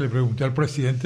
Le pregunté al presidente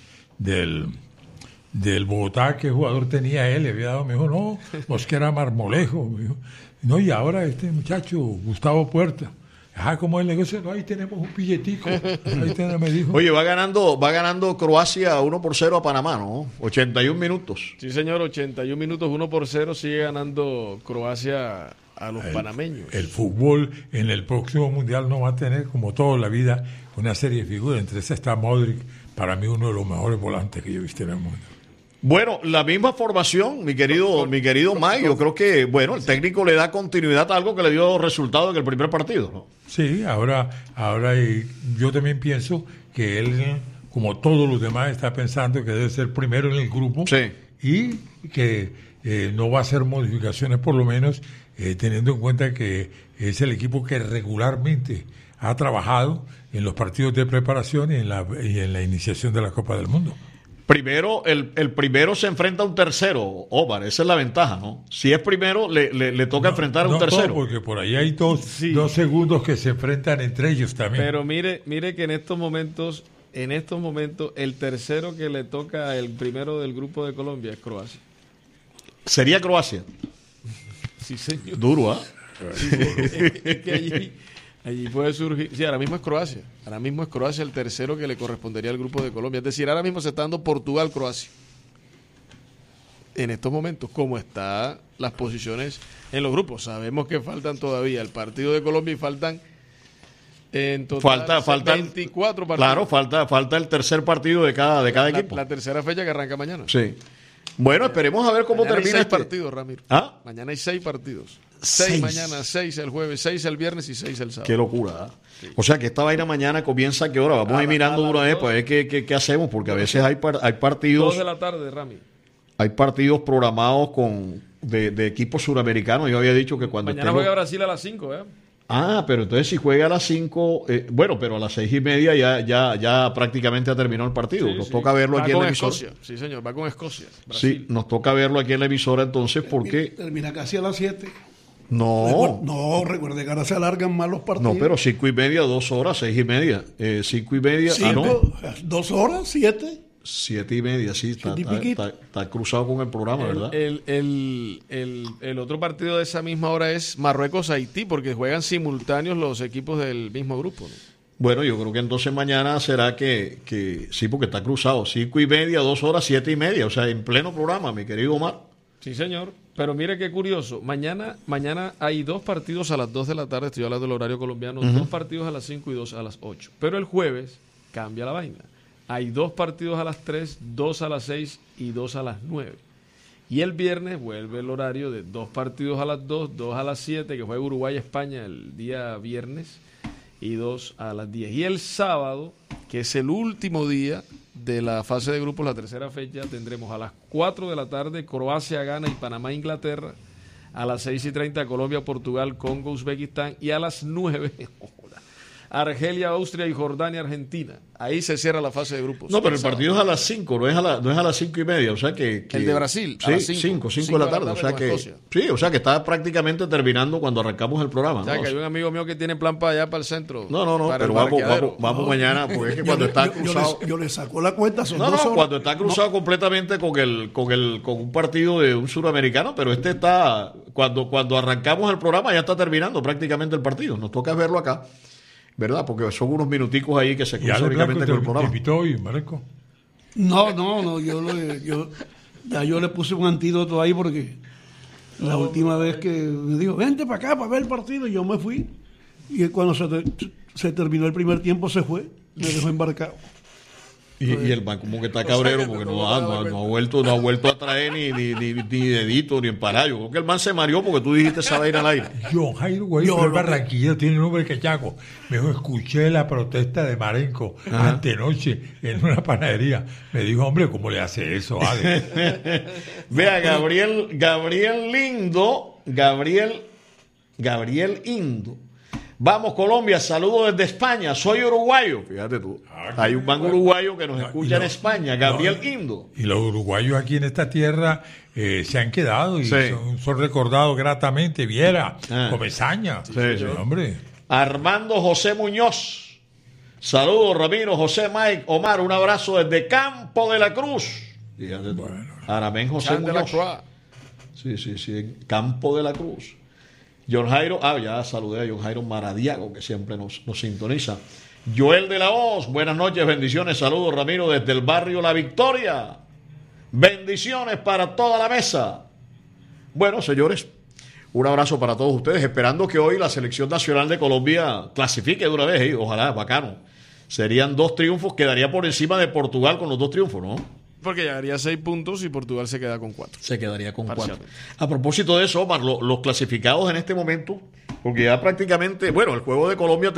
del Bogotá qué jugador tenía él, le había dado, me dijo, no, Mosquera Marmolejo, me dijo, no, y ahora este muchacho, Gustavo Puerta. ¿Cómo es el negocio? No, ahí tenemos un billetico. Ahí tenemos, me dijo. Oye, va ganando Croacia 1-0 a Panamá, ¿no? 81 minutos. Sí, señor, 81 minutos, 1-0, sigue ganando Croacia a los panameños. El fútbol en el próximo Mundial no va a tener, como toda la vida, una serie de figuras. Entre esas está Modric, para mí uno de los mejores volantes que yo he visto en el mundo. Bueno, la misma formación, mi querido Mike, yo creo que, bueno, el técnico le da continuidad a algo que le dio resultado en el primer partido, ¿no? Sí, ahora yo también pienso que él, como todos los demás, está pensando que debe ser primero en el grupo, sí, y que no va a hacer modificaciones, por lo menos teniendo en cuenta que es el equipo que regularmente ha trabajado en los partidos de preparación y en la iniciación de la Copa del Mundo. Primero, el primero se enfrenta a un tercero, Omar, esa es la ventaja, ¿no? Si es primero, le toca enfrentar a un tercero. No, porque por ahí hay dos segundos que se enfrentan entre ellos también. Pero mire que en estos momentos, el tercero que le toca el primero del grupo de Colombia es Croacia. ¿Sería Croacia? Sí, señor. Duro, ¿ah? Sí, es que allí puede surgir. Sí, ahora mismo es Croacia. Ahora mismo es Croacia el tercero que le correspondería al grupo de Colombia. Es decir, ahora mismo se está dando Portugal-Croacia. En estos momentos, como están las posiciones en los grupos. Sabemos que faltan todavía el partido de Colombia y faltan en total falta 24 partidos. Claro, falta el tercer partido de cada equipo. La tercera fecha que arranca mañana. Sí. Bueno, esperemos a ver cómo mañana termina hay 6 partidos, Ramiro. ¿Ah? Mañana hay 6 partidos. 6 mañana, 6 el jueves, 6 el viernes y 6 el sábado. Qué locura, ¿eh? Sí. O sea que esta vaina mañana comienza a qué hora. Vamos a ir mirando de una vez para ver qué hacemos, porque a veces hay partidos. 2 de la tarde, Rami. Hay partidos programados de equipos suramericanos. Yo había dicho que cuando mañana juega Brasil a las 5, ¿eh? Pero entonces si juega a las 5, pero a las 6:30 ya prácticamente ha terminado el partido. Sí, nos toca verlo aquí en la emisora. Escocia. Sí, señor, va con Escocia. Brasil. Sí, nos toca verlo aquí en la emisora entonces porque... Termina casi a las 7. No, recuerde que ahora se alargan más los partidos. No, pero 5:30, 2 horas, 6:30. 5:30. 2 horas, 7. 7:30, sí, está cruzado con el programa, ¿verdad? El otro partido de esa misma hora es Marruecos-Haití, porque juegan simultáneos los equipos del mismo grupo, ¿no? Bueno, yo creo que entonces mañana será que sí, porque está cruzado. 5:30, 2 horas, 7:30, o sea, en pleno programa, mi querido Omar. Sí, señor. Pero mire qué curioso. Mañana hay 2 partidos a las 2 de la tarde, estoy hablando del horario colombiano, 2 partidos a las 5 y 2 a las 8. Pero el jueves cambia la vaina. Hay 2 partidos a las 3, 2 a las 6 y 2 a las 9. Y el viernes vuelve el horario de 2 partidos a las 2, 2 a las 7, que juega Uruguay-España el día viernes, y 2 a las 10. Y el sábado, que es el último día de la fase de grupos, la tercera fecha, tendremos a las 4 de la tarde Croacia-Ghana y Panamá-Inglaterra, a las 6:30 Colombia-Portugal, Congo-Uzbekistán, y a las 9 Argelia, Austria y Jordania, Argentina. Ahí se cierra la fase de grupos. No, pero el partido es a las 5, no es a las 5:30, o sea que el de Brasil, sí, a las 5 de la tarde, o sea que sí, o sea que está prácticamente terminando cuando arrancamos el programa. O sea, que hay un amigo mío que tiene plan para allá, para el centro. No, pero vamos mañana, porque es que cuando está cruzado. Yo le saco la cuenta, son 2 horas. Cuando está cruzado completamente con un partido de un suramericano, pero este está cuando arrancamos el programa ya está terminando prácticamente el partido. Nos toca verlo acá, ¿verdad? Porque son unos minuticos ahí que se cruzan únicamente con el programa. ¿Te invitó hoy, Marco? No, yo le puse un antídoto ahí porque la última vez que me dijo, vente para acá para ver el partido, y yo me fui, y cuando se terminó el primer tiempo se fue, me dejó embarcado. Y el man como que está cabrero porque no ha vuelto a traer ni dedito ni emparar. Yo creo que el man se mareó porque tú dijiste esa vaina al aire. John Jairo Guayo, el Barranquilla tiene un nombre cachaco. Me dijo, escuché la protesta de Marenco antenoche en una panadería. Me dijo, hombre, ¿cómo le hace eso, Ale? Vea, Gabriel Indo. Vamos, Colombia, saludos desde España, soy uruguayo. Fíjate tú, hay un man uruguayo que nos escucha en España, Gabriel Indo. Y los uruguayos aquí en esta tierra se han quedado y son recordados gratamente. Viera, Comesaña, sí. Hombre. Armando José Muñoz. Saludos, Ramiro, José, Mike, Omar, un abrazo desde Campo de la Cruz. Fíjate tú. Aramén José Chan de la Muñoz. Croix. Sí, en Campo de la Cruz. John Jairo, ya saludé a John Jairo Maradiago, que siempre nos sintoniza. Joel de la Hoz, buenas noches, bendiciones, saludos, Ramiro, desde el barrio La Victoria. Bendiciones para toda la mesa. Bueno, señores, un abrazo para todos ustedes, esperando que hoy la Selección Nacional de Colombia clasifique de una vez, ojalá, bacano. Serían 2 triunfos, quedaría por encima de Portugal con los 2 triunfos, ¿no? Porque llegaría a 6 puntos y Portugal se queda con 4. Se quedaría con 4. Parcialmente. A propósito de eso, Omar, los clasificados en este momento, porque ya prácticamente, bueno, el juego de Colombia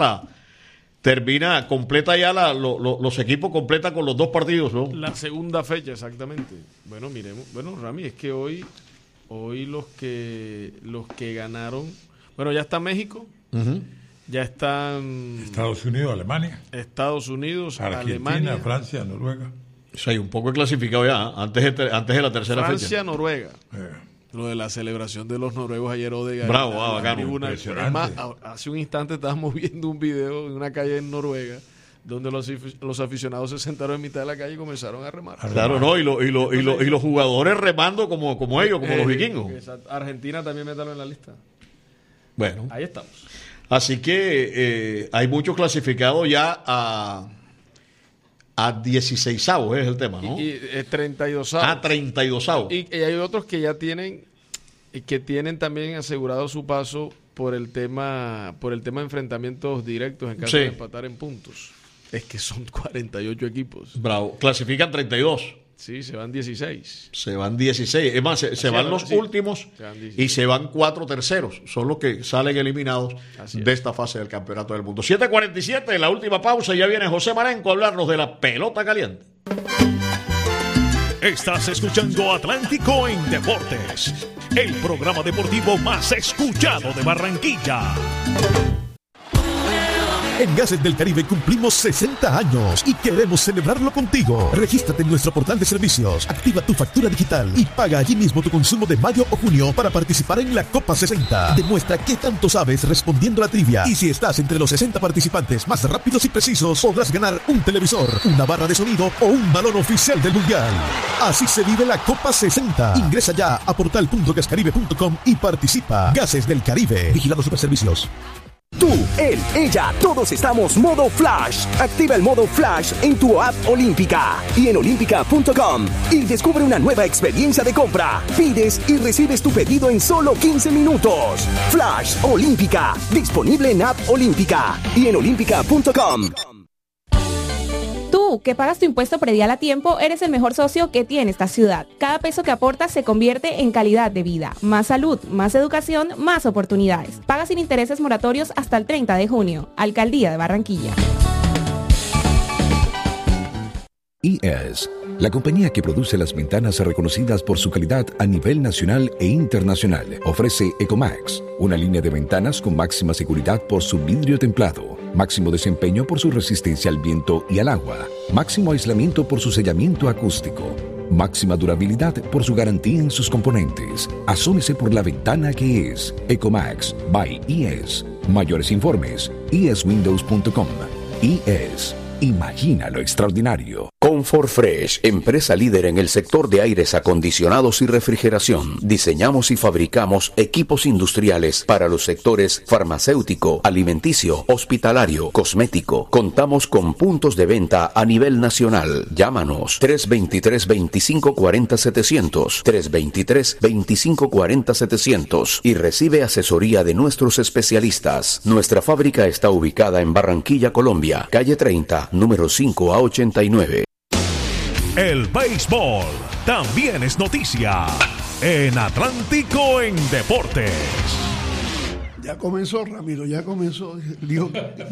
completa ya los equipos completa con los 2 partidos, ¿no? La segunda fecha, exactamente. Bueno, miremos. Bueno, Rami, es que hoy los que ganaron, bueno, ya está México, ya están Estados Unidos, Alemania, Argentina, Alemania, Francia, Noruega. O sea, hay un poco clasificado ya, antes de la tercera Francia, fecha. Noruega. Lo de la celebración de los noruegos ayer, Odegaard. Bravo, bacano. Impresionante. Hace un instante estábamos viendo un video en una calle en Noruega donde los aficionados se sentaron en mitad de la calle y comenzaron a remar. Claro, no, y los jugadores remando como ellos, como los vikingos. Exacto. Argentina también métalo en la lista. Bueno, Ahí estamos. así que hay muchos clasificados ya a 16avos, es el tema, ¿no? Y 32avos. A 32avos. Y hay otros que ya tienen también asegurado su paso por el tema de enfrentamientos directos en caso de empatar en puntos. Es que son 48 equipos. Bravo. Clasifican 32. Sí, se van 16. Se van 16. Es más, se van los últimos y se van 4 terceros. Son los que salen eliminados de esta fase del Campeonato del Mundo. 7:47, la última pausa. Y ya viene José Marenco a hablarnos de la pelota caliente. Estás escuchando Atlántico en Deportes, el programa deportivo más escuchado de Barranquilla. En Gases del Caribe cumplimos 60 años y queremos celebrarlo contigo. Regístrate en nuestro portal de servicios, activa tu factura digital y paga allí mismo tu consumo de mayo o junio para participar en la Copa 60. Demuestra qué tanto sabes respondiendo a la trivia. Y si estás entre los 60 participantes más rápidos y precisos, podrás ganar un televisor, una barra de sonido o un balón oficial del Mundial. Así se vive la Copa 60. Ingresa ya a portal.gascaribe.com y participa. Gases del Caribe. Vigilado Superservicios. Tú, él, ella, todos estamos modo Flash. Activa el modo Flash en tu app Olímpica y en olímpica.com y descubre una nueva experiencia de compra. Pides y recibes tu pedido en solo 15 minutos. Flash Olímpica, disponible en app Olímpica y en olímpica.com. Tú, que pagas tu impuesto predial a tiempo, eres el mejor socio que tiene esta ciudad. Cada peso que aportas se convierte en calidad de vida. Más salud, más educación, más oportunidades. Paga sin intereses moratorios hasta el 30 de junio. Alcaldía de Barranquilla. IES, la compañía que produce las ventanas reconocidas por su calidad a nivel nacional e internacional, ofrece Ecomax, una línea de ventanas con máxima seguridad por su vidrio templado, máximo desempeño por su resistencia al viento y al agua, máximo aislamiento por su sellamiento acústico, máxima durabilidad por su garantía en sus componentes. Asómese por la ventana que es Ecomax by IES. Mayores informes, ieswindows.com. IES. Imagina lo extraordinario. Comfort Fresh, empresa líder en el sector de aires acondicionados y refrigeración. Diseñamos y fabricamos equipos industriales para los sectores farmacéutico, alimenticio, hospitalario, cosmético. Contamos con puntos de venta a nivel nacional. Llámanos 323-2540-700, 323-2540-700 y recibe asesoría de nuestros especialistas. Nuestra fábrica está ubicada en Barranquilla, Colombia, calle 30, número 5 a 89. El béisbol también es noticia en Atlántico en Deportes. Ya comenzó, Ramiro, ya comenzó. Dijo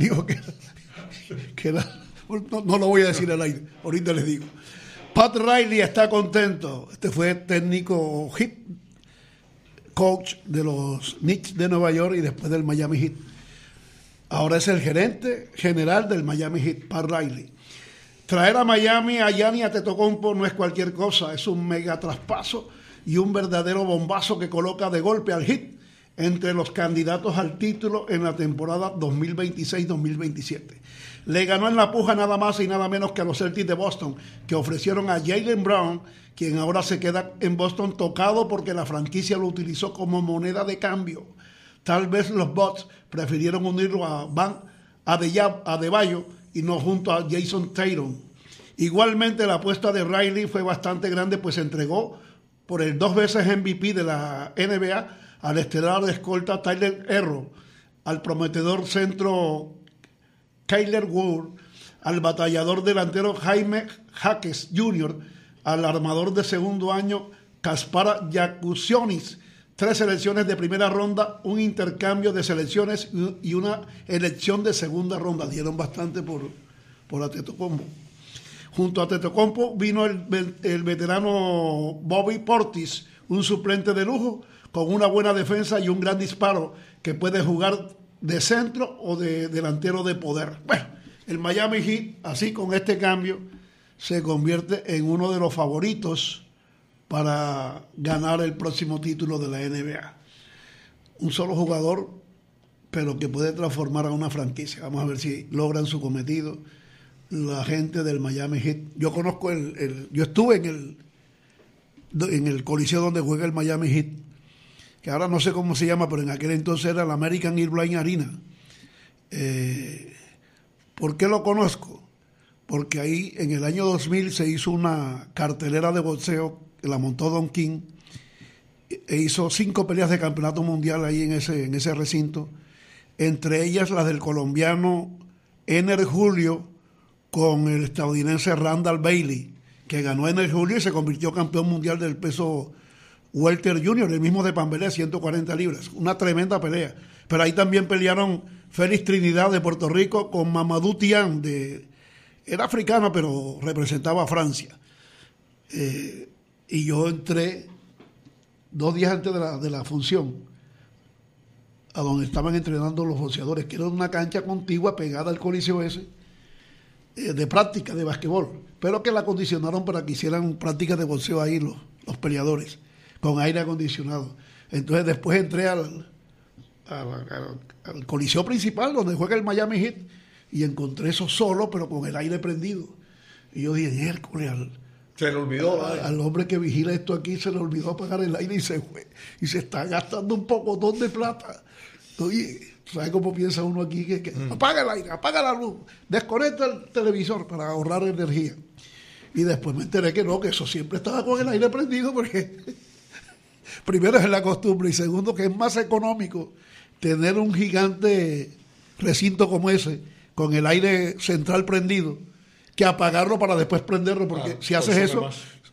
que no lo voy a decir al aire, ahorita les digo. Pat Riley está contento. Este fue técnico hit coach de los Knicks de Nueva York y después del Miami Heat. Ahora es el gerente general del Miami Heat, Pat Riley. Traer a Miami a Giannis Antetokounmpo no es cualquier cosa, es un mega traspaso y un verdadero bombazo que coloca de golpe al Heat entre los candidatos al título en la temporada 2026-2027. Le ganó en la puja nada más y nada menos que a los Celtics de Boston, que ofrecieron a Jaylen Brown, quien ahora se queda en Boston tocado porque la franquicia lo utilizó como moneda de cambio. Tal vez los Bucks prefirieron unirlo a Bam Adebayo y no junto a Jason Tatum. Igualmente la apuesta de Riley fue bastante grande, pues entregó por el 2 veces MVP de la NBA al estelar de escolta Tyler Herro, al prometedor centro Kyler Ward, al batallador delantero Jaime Jaques Jr., al armador de segundo año Kaspara Jakucionis, 3 selecciones de primera ronda, un intercambio de selecciones y una elección de segunda ronda. Dieron bastante por Antetokounmpo. Junto a Antetokounmpo vino el veterano Bobby Portis, un suplente de lujo, con una buena defensa y un gran disparo, que puede jugar de centro o de delantero de poder. Bueno, el Miami Heat, así con este cambio, se convierte en uno de los favoritos para ganar el próximo título de la NBA. Un solo jugador, pero que puede transformar a una franquicia. Vamos a ver si logran su cometido la gente del Miami Heat. Yo conozco yo estuve en el coliseo donde juega el Miami Heat, que ahora no sé cómo se llama, pero en aquel entonces era la American Airlines Arena. ¿Por qué lo conozco? Porque ahí en el año 2000 se hizo una cartelera de boxeo, la montó Don King, e hizo 5 peleas de campeonato mundial ahí en ese recinto, entre ellas las del colombiano Ener Julio con el estadounidense Randall Bailey, que ganó Ener Julio y se convirtió campeón mundial del peso welter junior, el mismo de Pambelé, 140 libras, una tremenda pelea. Pero ahí también pelearon Félix Trinidad de Puerto Rico con Mamadou Tian, era africano pero representaba a Francia. Y yo entré 2 días antes de la función a donde estaban entrenando los boxeadores, que era una cancha contigua pegada al coliseo ese, de práctica de basquetbol, pero que la acondicionaron para que hicieran prácticas de boxeo ahí los peleadores, con aire acondicionado. Entonces después entré al coliseo principal donde juega el Miami Heat y encontré eso solo, pero con el aire prendido. Y yo dije, Hércules, se le olvidó al hombre que vigila esto aquí se le olvidó apagar el aire y se fue. Y se está gastando un pocotón de plata. Oye, ¿sabes cómo piensa uno aquí? Que apaga el aire, apaga la luz, desconecta el televisor para ahorrar energía. Y después me enteré que no, que eso siempre estaba con el aire prendido, porque primero es la costumbre y segundo que es más económico tener un gigante recinto como ese con el aire central prendido que apagarlo para después prenderlo, porque si haces eso,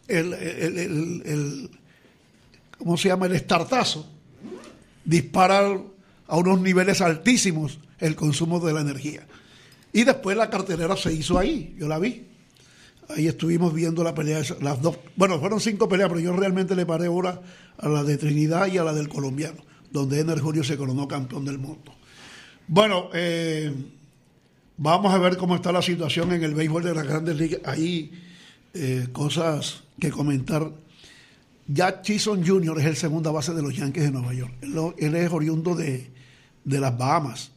¿cómo se llama? El estartazo dispara a unos niveles altísimos el consumo de la energía. Y después la cartelera se hizo ahí, yo la vi. Ahí estuvimos viendo la pelea, las 2, bueno, fueron 5 peleas, pero yo realmente le paré hora a la de Trinidad y a la del colombiano, donde Ener Julio se coronó campeón del mundo. Bueno, vamos a ver cómo está la situación en el béisbol de las Grandes Ligas. Hay cosas que comentar. Jack Chisholm Jr. es el segunda base de los Yankees de Nueva York. Él es oriundo de las Bahamas.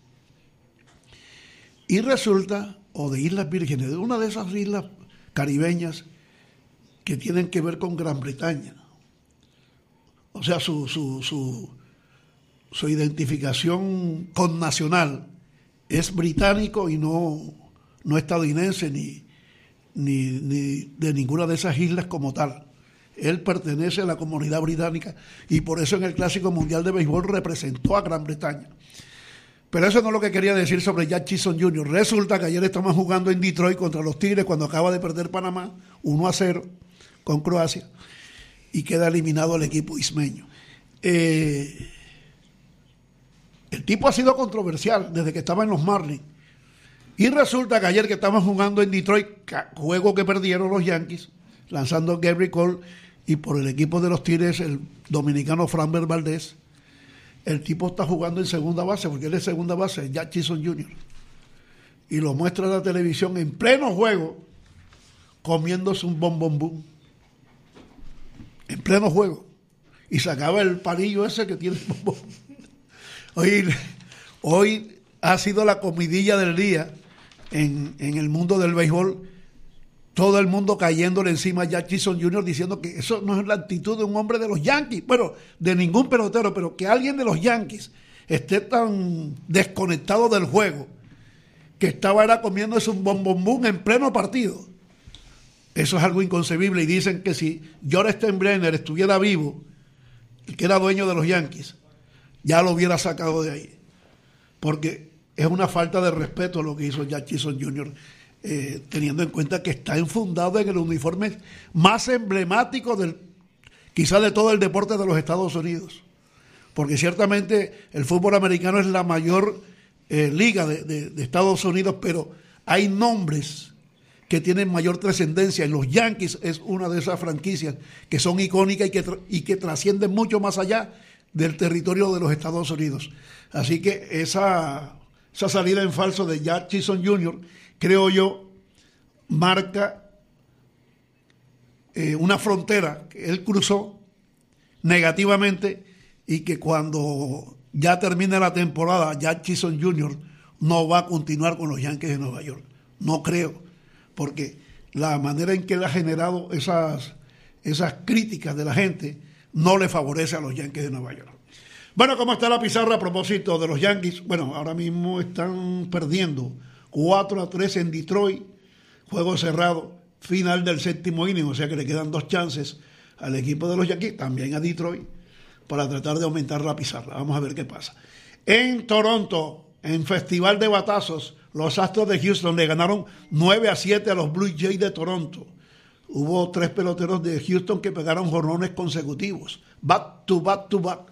Y resulta, o de Islas Vírgenes, de una de esas islas caribeñas que tienen que ver con Gran Bretaña. O sea, su identificación connacional es británico y no estadounidense ni de ninguna de esas islas como tal. Él pertenece a la comunidad británica y por eso en el Clásico Mundial de Béisbol representó a Gran Bretaña. Pero eso no es lo que quería decir sobre Jack Chisholm Jr. Resulta que ayer estaban jugando en Detroit contra los Tigres cuando acaba de perder Panamá 1-0 con Croacia y queda eliminado el equipo ismeño. El tipo ha sido controversial desde que estaba en los Marlins. Y resulta que ayer que estaban jugando en Detroit, juego que perdieron los Yankees, lanzando Gary Cole, y por el equipo de los Tigres, el dominicano Framber Valdez, el tipo está jugando en segunda base, porque él es segunda base, Jack Chisholm Jr. Y lo muestra en la televisión en pleno juego, comiéndose un bombombum. En pleno juego. Y sacaba el palillo ese que tiene el bombón. Hoy ha sido la comidilla del día en el mundo del béisbol. Todo el mundo cayéndole encima a Jack Chisholm Jr. diciendo que eso no es la actitud de un hombre de los Yankees, bueno, de ningún pelotero, pero que alguien de los Yankees esté tan desconectado del juego que era comiéndose un bombombón en pleno partido. Eso es algo inconcebible, y dicen que si George Steinbrenner estuviera vivo, el que era dueño de los Yankees, ya lo hubiera sacado de ahí, porque es una falta de respeto lo que hizo Jack Chisholm Jr., teniendo en cuenta que está enfundado en el uniforme más emblemático quizás de todo el deporte de los Estados Unidos, porque ciertamente el fútbol americano es la mayor liga de Estados Unidos, pero hay nombres que tienen mayor trascendencia. En los Yankees es una de esas franquicias que son icónicas y que trascienden mucho más allá del territorio de los Estados Unidos. Así que esa salida en falso de Jack Chisholm Jr., creo yo, marca una frontera que él cruzó negativamente, y que cuando ya termine la temporada, Jack Chisholm Jr. no va a continuar con los Yankees de Nueva York. No creo, porque la manera en que él ha generado esas críticas de la gente no le favorece a los Yankees de Nueva York. Bueno, ¿cómo está la pizarra a propósito de los Yankees? Bueno, ahora mismo están perdiendo 4-3 en Detroit, juego cerrado, final del séptimo inning, o sea que le quedan 2 chances al equipo de los Yankees, también a Detroit, para tratar de aumentar la pizarra. Vamos a ver qué pasa. En Toronto, en Festival de Batazos, los Astros de Houston le ganaron 9-7 a los Blue Jays de Toronto. Hubo 3 peloteros de Houston que pegaron jonrones consecutivos, back to back to back.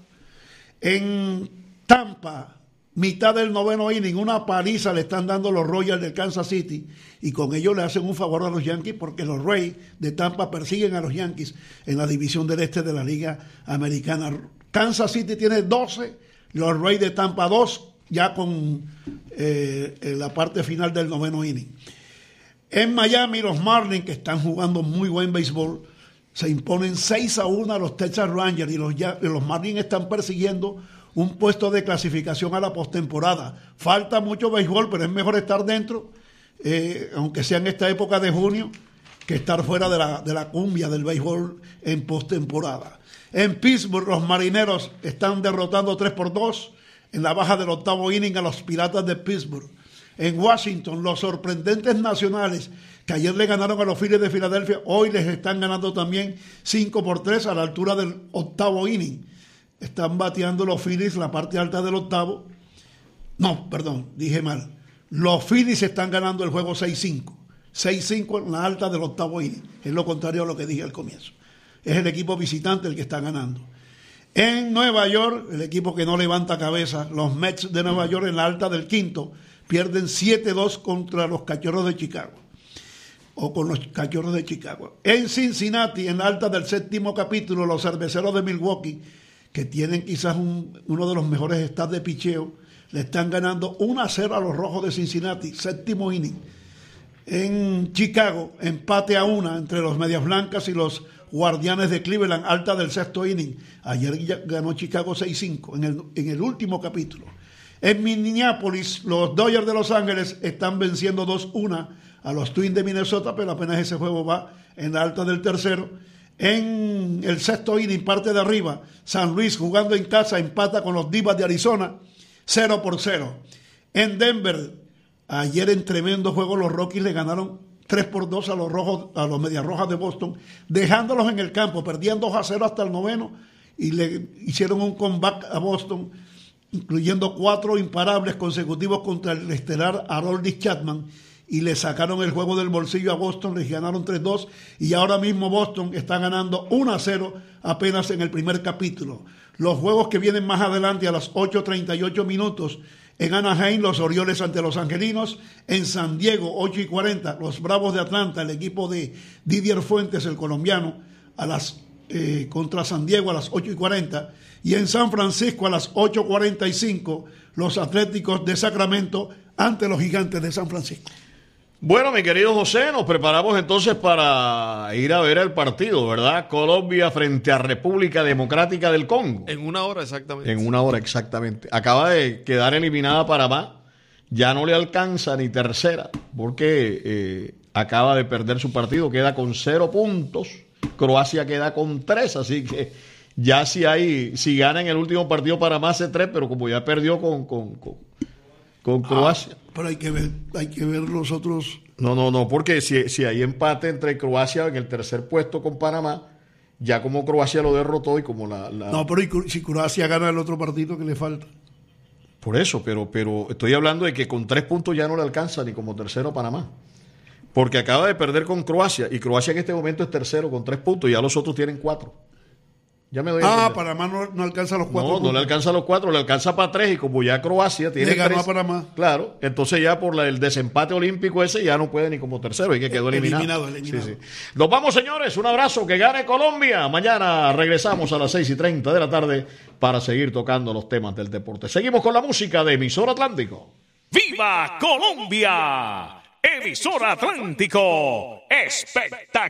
En Tampa, mitad del 9º inning, una paliza le están dando los Royals de Kansas City, y con ello le hacen un favor a los Yankees, porque los Rays de Tampa persiguen a los Yankees en la división del este de la Liga Americana. Kansas City tiene 12, los Rays de Tampa 2, ya con la parte final del 9º inning. En Miami, los Marlins, que están jugando muy buen béisbol, se imponen 6-1 a los Texas Rangers, y los Marlins están persiguiendo un puesto de clasificación a la postemporada. Falta mucho béisbol, pero es mejor estar dentro, aunque sea en esta época de junio, que estar fuera de la cumbia del béisbol en postemporada. En Pittsburgh, los Marineros están derrotando 3-2 en la baja del 8º inning a los Piratas de Pittsburgh. En Washington, los sorprendentes Nacionales, que ayer le ganaron a los Phillies de Filadelfia, hoy les están ganando también 5-3 a la altura del 8º inning. Están bateando los Phillies la parte alta del 8º. No, perdón, dije mal. Los Phillies están ganando el juego 6-5. 6-5 en la alta del 8º inning. Es lo contrario a lo que dije al comienzo. Es el equipo visitante el que está ganando. En Nueva York, el equipo que no levanta cabeza, los Mets de Nueva York, en la alta del 5º, pierden 7-2 contra los Cachorros de Chicago. O con los Cachorros de Chicago. En Cincinnati, en la alta del 7º capítulo, los Cerveceros de Milwaukee, que tienen quizás uno de los mejores stats de picheo, le están ganando 1-0 a los Rojos de Cincinnati, 7º inning. En Chicago, empate a 1 entre los Medias Blancas y los Guardianes de Cleveland, alta del 6º inning. Ayer ganó Chicago 6-5 en el último capítulo. En Minneapolis, los Dodgers de Los Ángeles están venciendo 2-1 a los Twins de Minnesota, pero apenas ese juego va en la alta del 3º. En el 6º inning, parte de arriba, San Luis, jugando en casa, empata con los Divas de Arizona, 0-0. En Denver, ayer en tremendo juego, los Rockies le ganaron 3-2 a los Medias Rojas de Boston, dejándolos en el campo, perdían 2-0 hasta el 9º, y le hicieron un comeback a Boston, incluyendo 4 imparables consecutivos contra el estelar Aroldis Chapman, y le sacaron el juego del bolsillo a Boston, les ganaron 3-2, y ahora mismo Boston está ganando 1-0 apenas en el primer capítulo. Los juegos que vienen más adelante a las 8:38 minutos, en Anaheim, los Orioles ante los Angelinos; en San Diego, 8:40, los Bravos de Atlanta, el equipo de Didier Fuentes, el colombiano, contra San Diego a las 8:40, y en San Francisco a las 8:45, los Atléticos de Sacramento ante los Gigantes de San Francisco. Bueno, mi querido José, nos preparamos entonces para ir a ver el partido, ¿verdad? Colombia frente a República Democrática del Congo. En 1 hora exactamente. En 1 hora exactamente. Acaba de quedar eliminada Panamá. Ya no le alcanza ni tercera porque acaba de perder su partido. Queda con 0 puntos. Croacia queda con 3, así que ya si gana en el último partido Panamá hace 3, pero como ya perdió con Croacia. Pero hay que ver los otros. No, porque si hay empate entre Croacia en el tercer puesto con Panamá, ya como Croacia lo derrotó y como No, pero si Croacia gana el otro partido, ¿qué le falta? Por eso, pero estoy hablando de que con 3 puntos ya no le alcanza ni como tercero a Panamá. Porque acaba de perder con Croacia y Croacia en este momento es tercero con 3 puntos y ya los otros tienen 4. Ya me doy a entender. Panamá no alcanza los 4 puntos. No le alcanza los 4, le alcanza para 3 y como ya Croacia tiene 3. Le ganó a Panamá. Claro, entonces ya por el desempate olímpico ese ya no puede ni como tercero y que quedó eliminado. Sí. Nos vamos, señores, un abrazo, que gane Colombia. Mañana regresamos a las 6:30 de la tarde para seguir tocando los temas del deporte. Seguimos con la música de Emisor Atlántico. ¡Viva Colombia! Emisor Atlántico, espectacular.